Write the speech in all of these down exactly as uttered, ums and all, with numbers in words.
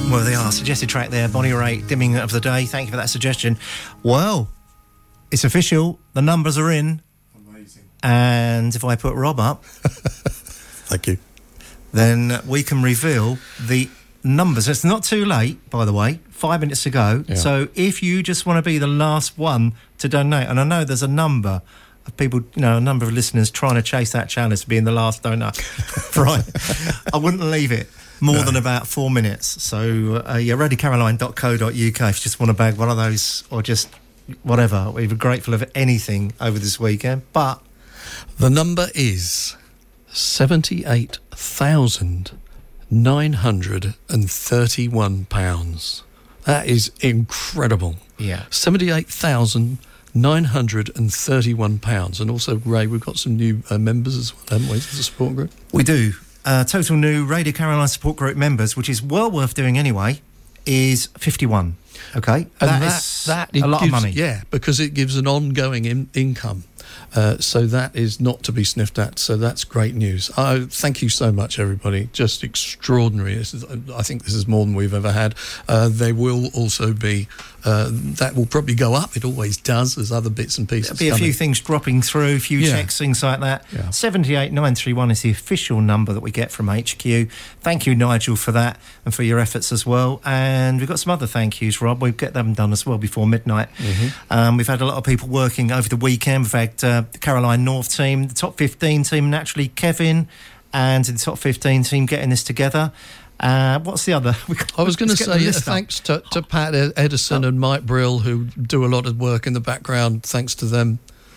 Well, they are. Suggested track there, Bonnie Raitt, Dimming of the Day. Thank you for that suggestion. Well, it's official. The numbers are in. Amazing. And if I put Rob up... Thank you. Then we can reveal the numbers. It's not too late, by the way. Five minutes to go. Yeah. So if you just want to be the last one to donate, and I know there's a number of people, you know, a number of listeners trying to chase that challenge of being the last donor. Right. I wouldn't leave it more no. than about four minutes. So, uh, yeah, radio caroline dot co dot U K if you just want to bag one of those or just whatever. We'd be grateful of anything over this weekend. But the number is seventy-eight thousand nine hundred thirty-one pounds. That is incredible. Yeah. seventy-eight thousand nine hundred thirty-one pounds. And also, Ray, we've got some new uh, members as well, haven't we, as a support group? We do. Uh, total new Radio Caroline support group members, which is well worth doing anyway, is fifty-one. Okay? And that, that is that a lot gives, of money. Yeah, because it gives an ongoing in, income. Uh, so that is not to be sniffed at. So that's great news. Uh, thank you so much, everybody. Just extraordinary. This is, I think this is more than we've ever had. Uh, there will also be, uh, that will probably go up. It always does. There's other bits and pieces. There'll be a few things dropping through, a few yeah. checks, things like that. Yeah. seventy-eight nine three one is the official number that we get from H Q. Thank you, Nigel, for that and for your efforts as well. And we've got some other thank yous, Rob. We'll get them done as well before midnight. Mm-hmm. Um, we've had a lot of people working over the weekend. We've had uh, the Caroline North team, the top fifteen team, naturally Kevin, and the top fifteen team getting this together. Uh, what's the other? I was going to say uh, thanks to, to Pat Edison oh. and Mike Brill, who do a lot of work in the background. Thanks to them.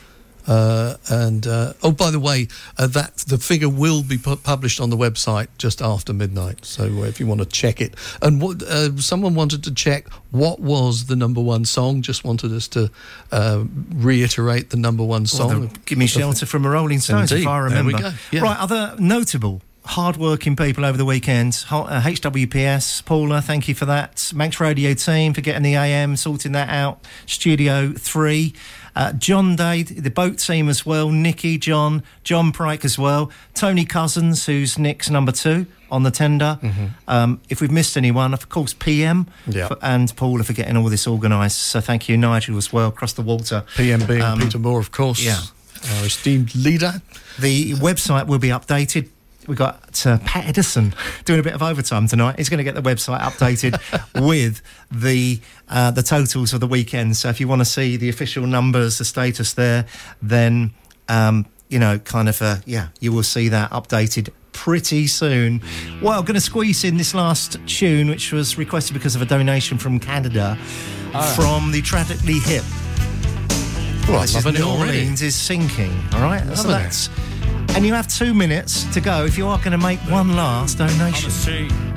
Uh, and uh, oh, by the way, uh, that the figure will be pu- published on the website just after midnight. So uh, if you want to check it, and what uh, someone wanted to check what was the number one song. Just wanted us to uh, reiterate the number one song. Well, Give Me Shelter from a Rolling Stones, Indeed. if I remember. There we go. Yeah. Right, other notable hard-working people over the weekend. Uh, H W P S, Paula, thank you for that. Manx Radio team for getting the A M, sorting that out. Studio three. Uh, John Day, the boat team as well. Nikki, John, John Pryke as well. Tony Cousins, who's Nick's number two on the tender. Mm-hmm. Um, if we've missed anyone, of course, P M yeah. for, and Paula for getting all this organised. So thank you, Nigel, as well, across the water. P M being um, Peter Moore, of course. Yeah. Our esteemed leader. The website will be updated. We've got uh, Pat Edison doing a bit of overtime tonight. He's going to get the website updated with the uh, the totals of the weekend. So if you want to see the official numbers, the status there, then, um, you know, kind of, uh, yeah, you will see that updated pretty soon. Well, I'm going to squeeze in this last tune, which was requested because of a donation from Canada, oh. from the Tragically Hip. Well, this is New Orleans is sinking, all right? So that's... And you have two minutes to go if you are going to make one last donation.